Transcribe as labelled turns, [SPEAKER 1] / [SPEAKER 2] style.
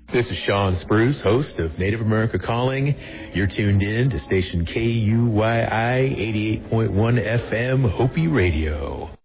[SPEAKER 1] This is Sean Spruce, host of Native America Calling. You're tuned in to station KUYI 88.1 FM Hopi Radio.